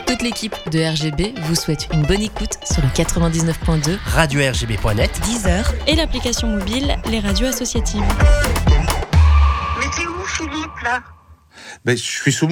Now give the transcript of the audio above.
Toute l'équipe de RGB vous souhaite une bonne écoute sur le 99.2, radio-rgb.net, Deezer et l'application mobile Les Radios Associatives. Mais t'es où, Philippe, là ? Je suis sous